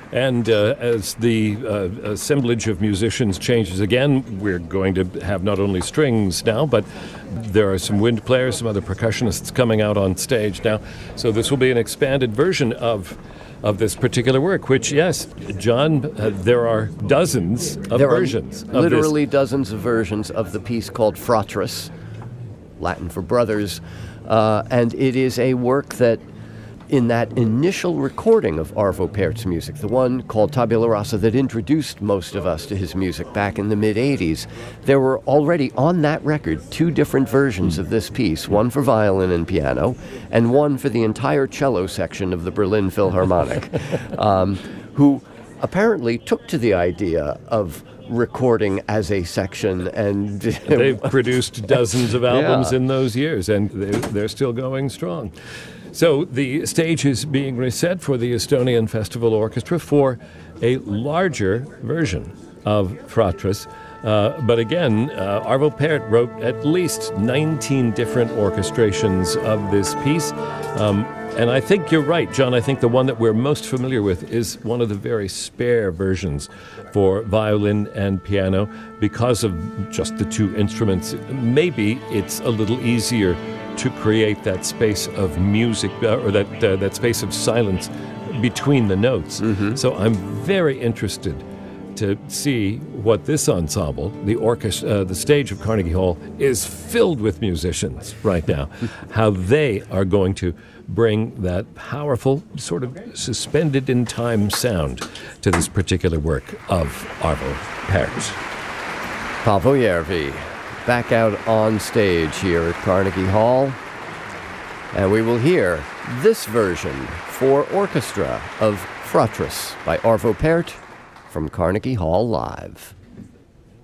And as the assemblage of musicians changes again, we're going to have not only strings now, but there are some wind players, some other percussionists coming out on stage now. So this will be an expanded version of this particular work, which, yes, John, there are dozens of versions. Literally dozens of versions of the piece called Fratris, Latin for brothers. And it is a work that, in that initial recording of Arvo Pärt's music, the one called Tabula Rasa that introduced most of us to his music back in the mid-'80s, there were already on that record 2 different versions of this piece, one for violin and piano, and one for the entire cello section of the Berlin Philharmonic, who apparently took to the idea of recording as a section, and they've produced dozens of albums in those years, and they're still going strong. So the stage is being reset for the Estonian Festival Orchestra for a larger version of Fratris. But again, Arvo Pärt wrote at least 19 different orchestrations of this piece. And I think you're right, John. I think the one that we're most familiar with is one of the very spare versions for violin and piano because of just the 2 instruments. Maybe it's a little easier to create that space of music, or that space of silence between the notes. So I'm very interested to see what this ensemble, the orchestra, the stage of Carnegie Hall, is filled with musicians right now, how they are going to bring that powerful, sort of suspended in time sound to this particular work of Arvo Pärt. Paavo Järvi, back out on stage here at Carnegie Hall. And we will hear this version for orchestra of Fratris by Arvo Pärt from Carnegie Hall Live.